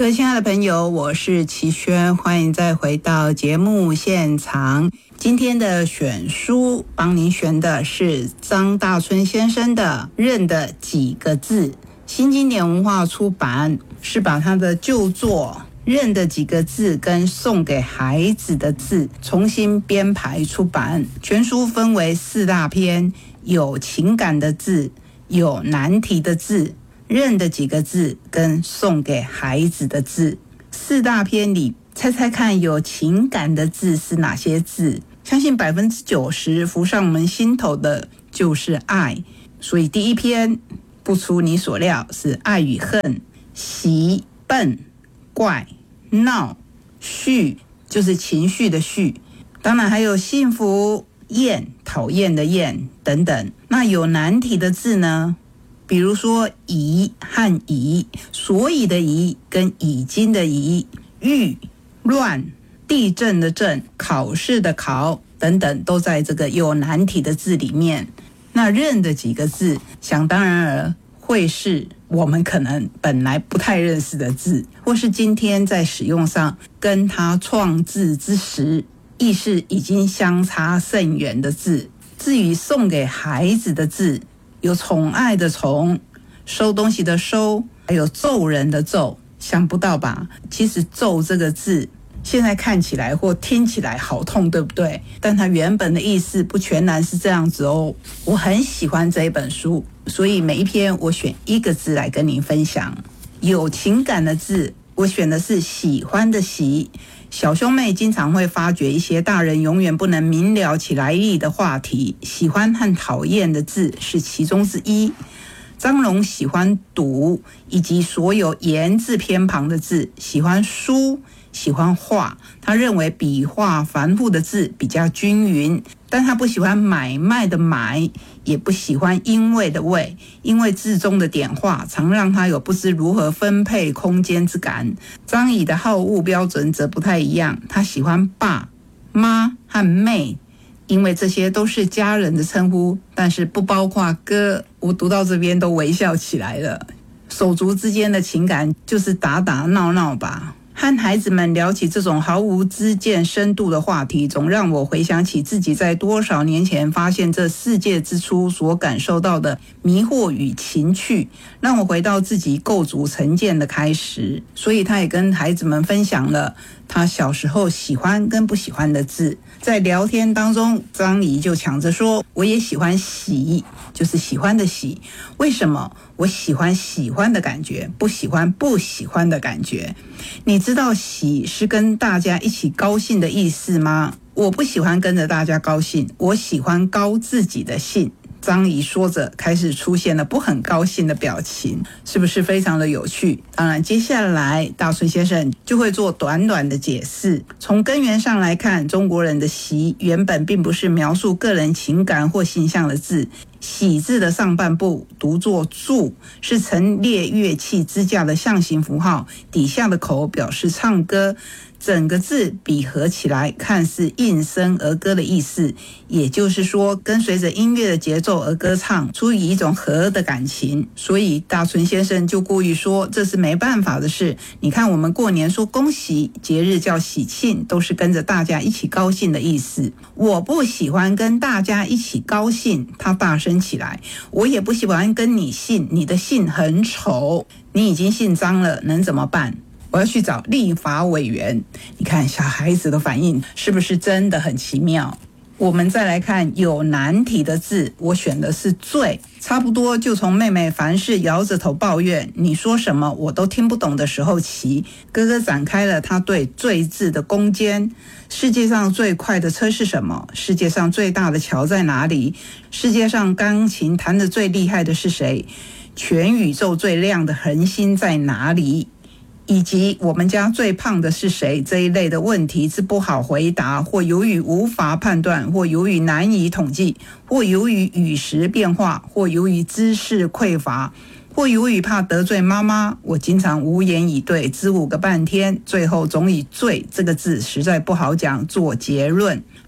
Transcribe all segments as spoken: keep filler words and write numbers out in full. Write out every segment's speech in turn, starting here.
各位亲爱的朋友，我是齐轩，欢迎再回到节目现场。今天的选书帮您选的是张大春先生的《认的几个字》，新经典文化出版，是把他的旧作《认的几个字》跟送给孩子的字重新编排出版。全书分为四大篇，有情感的字，有难题的字，认的几个字跟送给孩子的字。四大篇里，猜猜看有情感的字是哪些字？相信百分之九十浮上我们心头的就是爱，所以第一篇不出你所料是爱与恨，喜、笨、怪、闹、绪，就是情绪的绪，当然还有幸福、厌、讨厌的厌等等。那有难题的字呢？比如说疑和已，所以的疑跟已经的已，郁、乱、地震的震、考试的考等等，都在这个有难题的字里面。那认的几个字，想当然而会是我们可能本来不太认识的字，或是今天在使用上跟它创字之时意识已经相差甚远的字。至于送给孩子的字，有宠爱的宠，收东西的收，还有揍人的揍。想不到吧？其实揍这个字现在看起来或听起来好痛，对不对？但它原本的意思不全然是这样子哦。我很喜欢这一本书，所以每一篇我选一个字来跟您分享。有情感的字，我选的是喜欢的喜。小兄妹经常会发掘一些大人永远不能明了其来历的话题，喜欢和讨厌的字是其中之一。张荣喜欢读以及所有言字偏旁的字，喜欢书，喜欢画，他认为笔画繁复的字比较均匀，但他不喜欢买卖的买，也不喜欢因为的为，因为字中的点画常让他有不知如何分配空间之感。张乙的好恶标准则不太一样，他喜欢爸、妈和妹，因为这些都是家人的称呼，但是不包括哥。我读到这边都微笑起来了。手足之间的情感就是打打闹闹吧。和孩子们聊起这种毫无知见深度的话题，总让我回想起自己在多少年前发现这世界之初所感受到的迷惑与情趣，让我回到自己构筑成见的开始。所以他也跟孩子们分享了他小时候喜欢跟不喜欢的字。在聊天当中，张怡就抢着说，我也喜欢喜，就是喜欢的喜。为什么？我喜欢喜欢的感觉，不喜欢不喜欢的感觉。你知道喜是跟大家一起高兴的意思吗？我不喜欢跟着大家高兴，我喜欢高自己的兴。张怡说着，开始出现了不很高兴的表情，是不是非常的有趣？当然，接下来大春先生就会做短短的解释。从根源上来看，中国人的喜原本并不是描述个人情感或形象的字，喜字的上半部读作柱，是陈列乐器支架的象形符号，底下的口表示唱歌。整个字比合起来看似应声而歌的意思，也就是说跟随着音乐的节奏而歌唱，出于一种和的感情。所以大春先生就故意说，这是没办法的事。你看我们过年说恭喜，节日叫喜庆，都是跟着大家一起高兴的意思。我不喜欢跟大家一起高兴，他大声起来，我也不喜欢跟你姓，你的姓很丑，你已经姓张了，能怎么办？我要去找立法委员。你看小孩子的反应是不是真的很奇妙？我们再来看有难题的字，我选的是最，差不多就从妹妹凡事摇着头抱怨你说什么我都听不懂的时候起，哥哥展开了他对最字的攻坚。世界上最快的车是什么？世界上最大的桥在哪里？世界上钢琴弹得最厉害的是谁？全宇宙最亮的恒星在哪里？以及我们家最胖的是谁，这一类的问题是不好回答，或由于无法判断，或由于难以统计，或由于与时变化，或由于知识匮乏，或由于怕得罪妈妈，我经常无言以对，支吾个半天，最后总以最这个字实在不好讲做结论。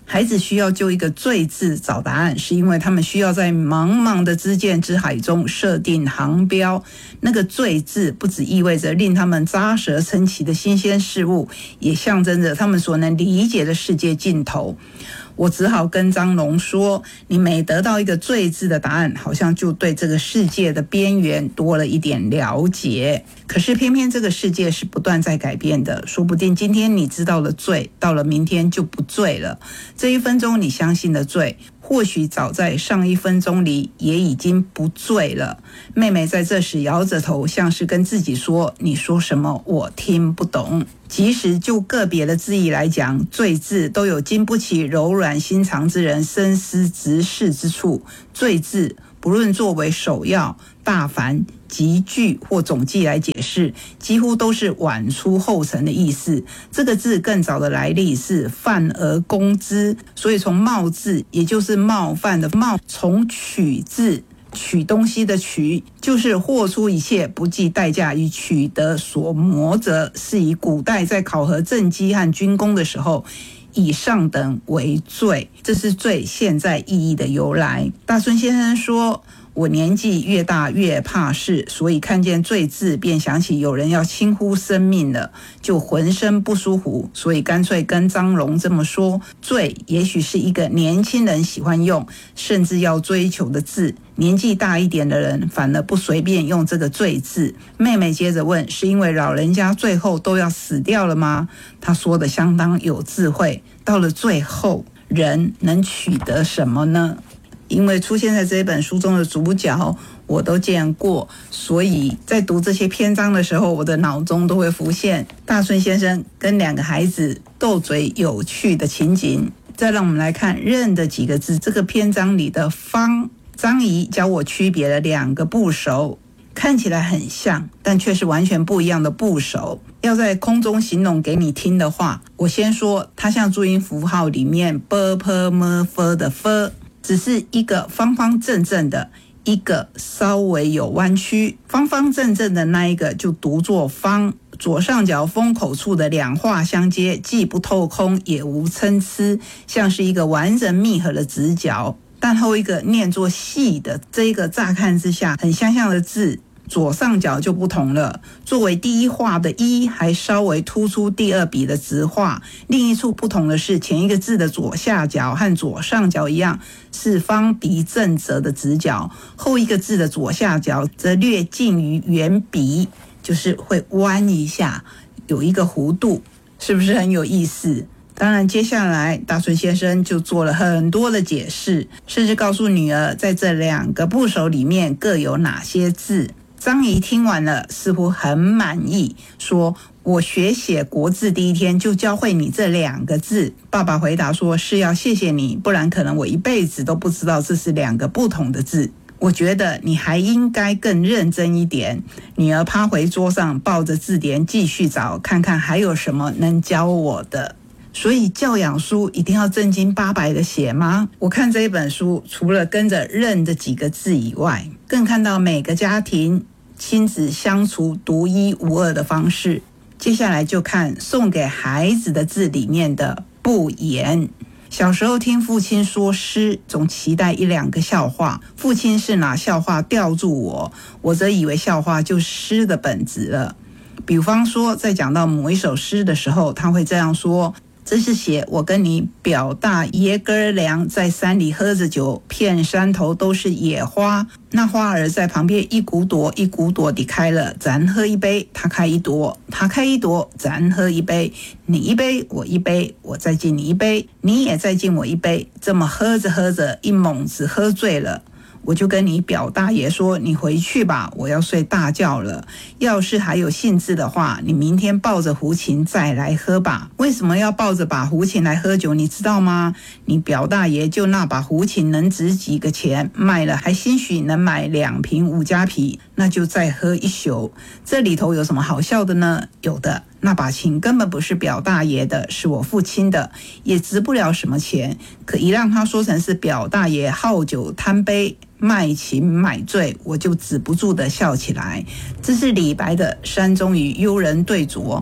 孩子需要就一个罪字找答案，是因为他们需要在茫茫的知见之海中设定航标。那个罪字不只意味着令他们咂舌称奇的新鲜事物，也象征着他们所能理解的世界尽头。我只好跟张龙说，你每得到一个罪字的答案，好像就对这个世界的边缘多了一点了解。可是偏偏这个世界是不断在改变的，说不定今天你知道了罪，到了明天就不罪了。这一分钟你相信的罪，或许早在上一分钟里也已经不罪了。妹妹在这时摇着头，像是跟自己说，你说什么我听不懂。即使就个别的字义来讲，罪字都有经不起柔软心肠之人深思直视之处。罪字不论作为首要、大凡、集句或总记来解释，几乎都是晚出后成的意思。这个字更早的来历是犯而攻之，所以从冒字，也就是冒犯的冒，从取字，取东西的取，就是豁出一切不计代价以取得所磨折，是以古代在考核政绩和军功的时候以上等为罪，这是罪现在意义的由来。大孙先生说，我年纪越大越怕事，所以看见罪字便想起有人要轻忽生命了，就浑身不舒服，所以干脆跟张荣这么说，罪也许是一个年轻人喜欢用甚至要追求的字，年纪大一点的人反而不随便用这个罪字。妹妹接着问，是因为老人家最后都要死掉了吗？她说的相当有智慧，到了最后人能取得什么呢？因为出现在这本书中的主角我都见过，所以在读这些篇章的时候，我的脑中都会浮现大孙先生跟两个孩子斗嘴有趣的情景。再让我们来看认的几个字，这个篇章里的方，张仪教我区别了两个部首，看起来很像，但却是完全不一样的部首。要在空中形容给你听的话，我先说它像注音符号里面 b p m f 的 f，只是一个方方正正的，一个稍微有弯曲。方方正正的那一个就读作方，左上角封口处的两画相接，既不透空也无参差，像是一个完整密合的直角。但后一个念作细的，这一个乍看之下很相像的字，左上角就不同了。作为第一画的一，还稍微突出第二笔的直画。另一处不同的是，前一个字的左下角和左上角一样是方鼻正折的直角，后一个字的左下角则略近于圆鼻，就是会弯一下，有一个弧度，是不是很有意思？当然接下来大孙先生就做了很多的解释，甚至告诉女儿在这两个部首里面各有哪些字。张仪听完了似乎很满意，说，我学写国字第一天就教会你这两个字。爸爸回答说，是要谢谢你，不然可能我一辈子都不知道这是两个不同的字。我觉得你还应该更认真一点。女儿趴回桌上，抱着字典继续找，看看还有什么能教我的。所以教养书一定要正经八百的写吗？我看这一本书，除了跟着认这几个字以外，更看到每个家庭亲子相处独一无二的方式。接下来就看送给孩子的字里面的不言。小时候听父亲说诗，总期待一两个笑话，父亲是拿笑话吊住我，我则以为笑话就是诗的本质了。比方说在讲到某一首诗的时候，他会这样说，这是写我跟你表大爷哥俩在山里喝着酒，片山头都是野花，那花儿在旁边一股朵一股朵地开了，咱喝一杯，他开一朵，他开一朵，咱喝一杯，你一杯我一杯，我再敬你一杯，你也再敬我一杯，这么喝着喝着一猛子喝醉了，我就跟你表大爷说，你回去吧，我要睡大觉了，要是还有兴致的话，你明天抱着胡琴再来喝吧。为什么要抱着把胡琴来喝酒，你知道吗？你表大爷就那把胡琴能值几个钱，卖了还兴许能买两瓶五加啤，那就再喝一宿。这里头有什么好笑的呢？有的，那把琴根本不是表大爷的，是我父亲的，也值不了什么钱，可一让他说成是表大爷好酒贪杯卖琴买醉，我就止不住的笑起来。这是李白的山中与幽人对酌，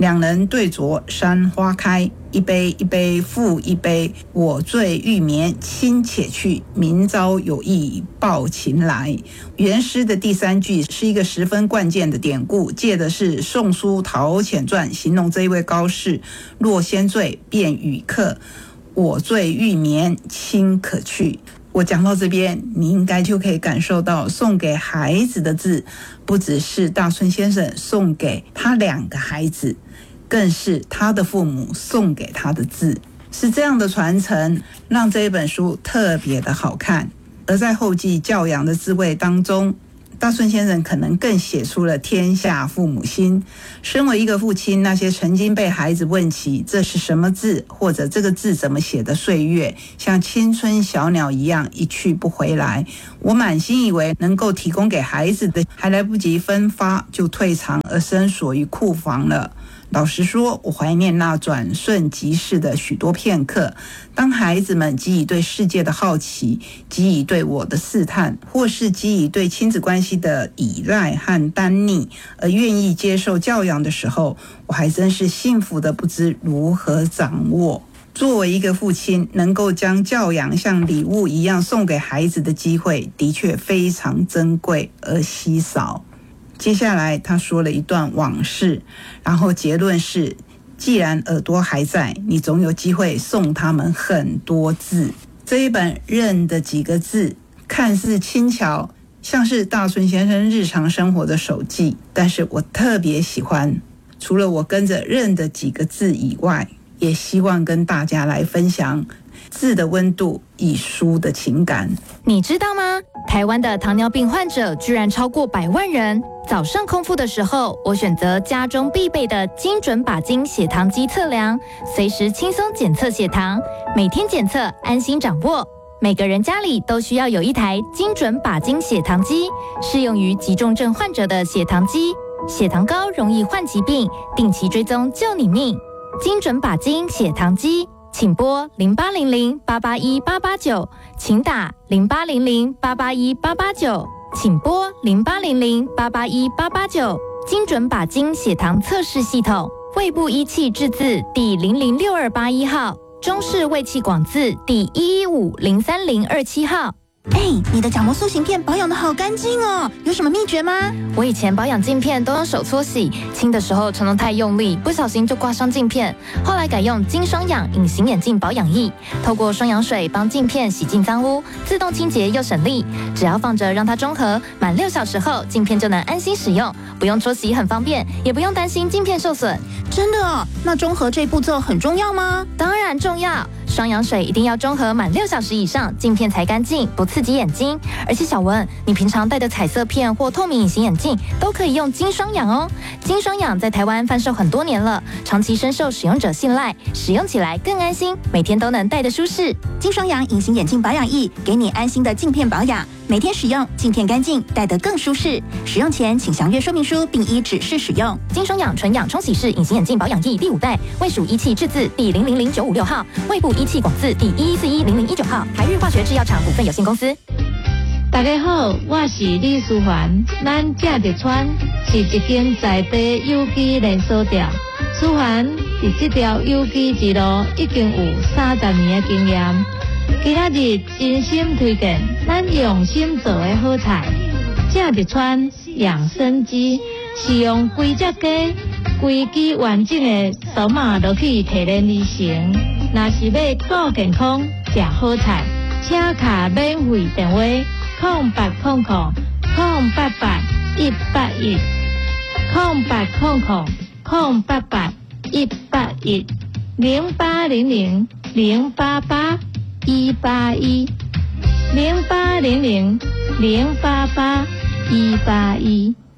两人对酌山花开，一杯一杯复一杯，我醉欲眠卿且去，明朝有意抱琴来。原诗的第三句是一个十分关键的典故，借的是《宋书陶潜传》，形容这一位高士若先醉便语客，我醉欲眠卿可去。我讲到这边，你应该就可以感受到送给孩子的字不只是大春先生送给他两个孩子，更是他的父母送给他的字，是这样的传承让这一本书特别的好看。而在后记教养的滋味当中，大春先生可能更写出了天下父母心。身为一个父亲，那些曾经被孩子问起这是什么字，或者这个字怎么写的岁月，像青春小鸟一样一去不回来。我满心以为能够提供给孩子的，还来不及分发就退藏而深锁于库房了。老实说，我怀念那转瞬即逝的许多片刻，当孩子们给予对世界的好奇，给予对我的试探，或是给予对亲子关系的依赖和单溺，而愿意接受教养的时候，我还真是幸福的不知如何掌握。作为一个父亲，能够将教养像礼物一样送给孩子的机会，的确非常珍贵而稀少。接下来他说了一段往事，然后结论是，既然耳朵还在，你总有机会送他们很多字。这一本认的几个字看似轻巧，像是大春先生日常生活的手记，但是我特别喜欢，除了我跟着认的几个字以外，也希望跟大家来分享字的温度与书的情感。 你知道吗？台湾的糖尿病患者居然超过百万人。早上空腹的时候，我选择家中必备的精准把精血糖机测量，随时轻松检测血糖，每天检测，安心掌握。每个人家里都需要有一台精准把精血糖机，适用于急重症患者的血糖机。血糖高容易患疾病，定期追踪救你命。精准把精血糖机，请拨零八零零八八一八八九，请打零八零零八八一八八九，请拨零八零零八八一八八九。精准把精血糖测试系统，胃部仪器制字第零零六二八一号，中式胃气广字第一一五零三零二七号。 哎，你的角膜塑形片保养的好干净哦，有什么秘诀吗？ 我以前保养镜片都用手搓洗，清的时候常常太用力，不小心就刮伤镜片。后来改用金双氧隐形眼镜保养液，透过双氧水帮镜片洗净脏污，自动清洁又省力。只要放着让它中和，满六小时后镜片就能安心使用，不用搓洗很方便，也不用担心镜片受损。 真的哦？那中和这步骤很重要吗？ 当然重要。双氧水一定要中和满六小时以上，镜片才干净，不刺激眼睛。而且小文，你平常戴的彩色片或透明隐形眼镜都可以用金双氧哦。金双氧在台湾贩售很多年了，长期深受使用者信赖，使用起来更安心，每天都能戴得舒适。 金双氧隐形眼镜保养液，给你安心的镜片保养，每天使用，镜片干净，戴得更舒适。使用前请详阅说明书，并依指示使用。 金双氧纯氧冲洗式隐形眼镜保养液第五代，卫属仪器制字第零零零九五六号，胃部仪器广字第一一四一零零一九号，台日化学制药厂股份有限公司。 大家好，我是李淑环。咱正直川是一间在地有机连锁店。淑环伫这条有机之路已经有三十年的经验。今仔日真心推荐咱用心做的好菜。正直川养生鸡是用规只鸡、规只完整的扫码落去提炼而成。若是要顾健康、食好菜，请卡免费电话。空八空空空八八一八一，空八空空空八八一八一，零八零零零八八一八一，零八零零零八八一八一。